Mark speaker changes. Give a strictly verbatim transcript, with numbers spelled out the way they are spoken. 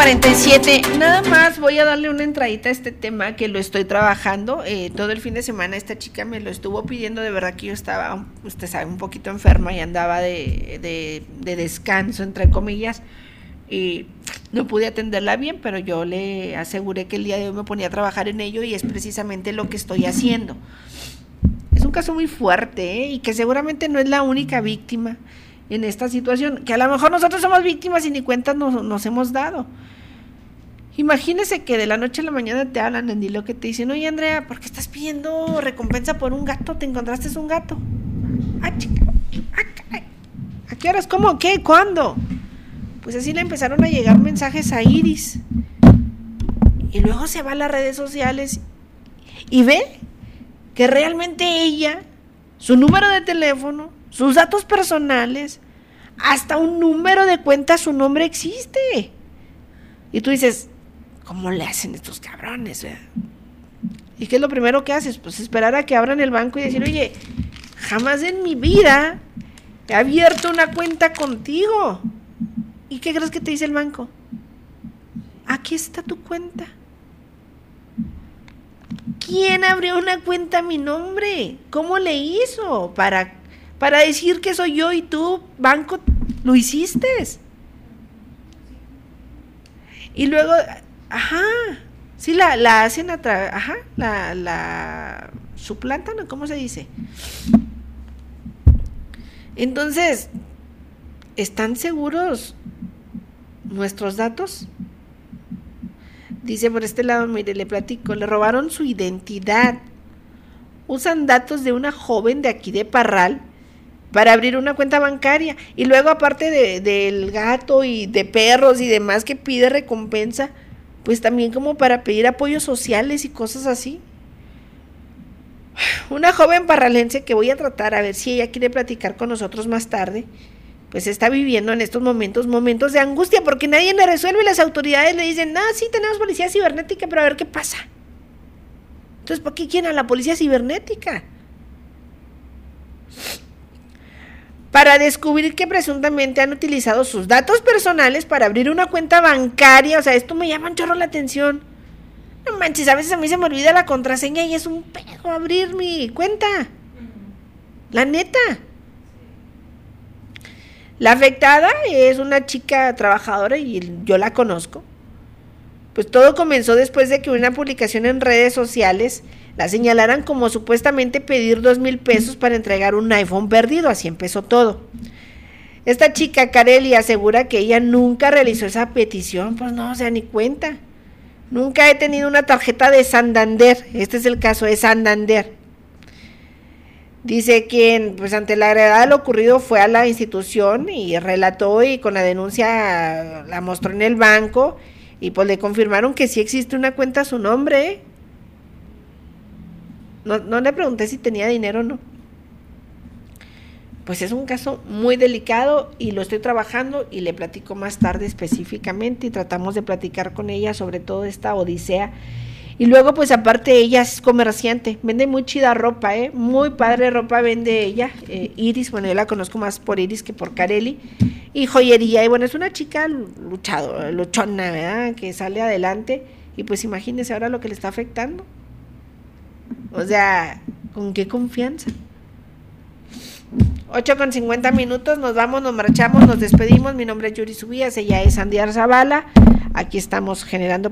Speaker 1: cuarenta y siete, nada más voy a darle una entradita a este tema que lo estoy trabajando. Eh, todo el fin de semana esta chica me lo estuvo pidiendo, de verdad que yo estaba, usted sabe, un poquito enferma y andaba de, de, de descanso, entre comillas, y no pude atenderla bien, pero yo le aseguré que el día de hoy me ponía a trabajar en ello y es precisamente lo que estoy haciendo. Es un caso muy fuerte, ¿eh? Y que seguramente no es la única víctima en esta situación, que a lo mejor nosotros somos víctimas y ni cuenta nos, nos hemos dado. Imagínese que de la noche a la mañana te hablan en Dilo que te dicen: oye, Andrea, ¿por qué estás pidiendo recompensa por un gato? ¿Te encontraste un gato? Ah, chica, ah, caray. ¿A qué horas? ¿Cómo? ¿Qué? ¿Cuándo? Pues así le empezaron a llegar mensajes a Iris, y luego se va a las redes sociales y ve que realmente ella, su número de teléfono, sus datos personales, hasta un número de cuenta, su nombre existe. Y tú dices, ¿cómo le hacen estos cabrones? ¿Verdad? ¿Y qué es lo primero que haces? Pues esperar a que abran el banco y decir: oye, jamás en mi vida he abierto una cuenta contigo. ¿Y qué crees que te dice el banco? Aquí está tu cuenta. ¿Quién abrió una cuenta a mi nombre? ¿Cómo le hizo? Para, para decir que soy yo y tú, banco, lo hiciste. Y luego, ajá, sí, la, la hacen a través, ajá, la, la suplantan, ¿no? ¿Cómo se dice? Entonces, ¿están seguros nuestros datos? Dice por este lado, mire, le platico, le robaron su identidad. Usan datos de una joven de aquí de Parral para abrir una cuenta bancaria. Y luego, aparte de, del gato y de perros y demás que pide recompensa, pues también como para pedir apoyos sociales y cosas así. Una joven parralense que voy a tratar a ver si ella quiere platicar con nosotros más tarde, pues está viviendo en estos momentos, momentos de angustia, porque nadie le resuelve y las autoridades le dicen: ah, sí, tenemos policía cibernética, pero a ver qué pasa. Entonces, ¿por qué quieren a la policía cibernética? Para descubrir que presuntamente han utilizado sus datos personales para abrir una cuenta bancaria. O sea, esto me llama un chorro la atención. No manches, a veces a mí se me olvida la contraseña y es un pedo abrir mi cuenta. La neta. La afectada es una chica trabajadora y yo la conozco. Pues todo comenzó después de que una publicación en redes sociales la señalaran como supuestamente pedir dos mil pesos para entregar un iPhone perdido. Así empezó todo. Esta chica, Kareli, asegura que ella nunca realizó esa petición. Pues no, o sea, ni cuenta. Nunca he tenido una tarjeta de Santander. Este es el caso de Santander. Dice que, pues, ante la gravedad de lo ocurrido fue a la institución y relató, y con la denuncia la mostró en el banco y pues le confirmaron que sí existe una cuenta a su nombre, ¿eh? No, no le pregunté si tenía dinero o no. Pues es un caso muy delicado y lo estoy trabajando y le platico más tarde específicamente y tratamos de platicar con ella sobre todo esta odisea. Y luego, pues aparte, ella es comerciante, vende muy chida ropa, ¿eh? Muy padre ropa vende ella, eh, Iris, bueno, yo la conozco más por Iris que por Kareli, y joyería, y bueno, es una chica luchado, luchona, ¿verdad? Que sale adelante, y pues imagínense ahora lo que le está afectando. O sea, ¿con qué confianza? ocho con cincuenta minutos, nos vamos, nos marchamos, nos despedimos. Mi nombre es Yuri Subías, ella es Andy Arzabala. Aquí estamos generando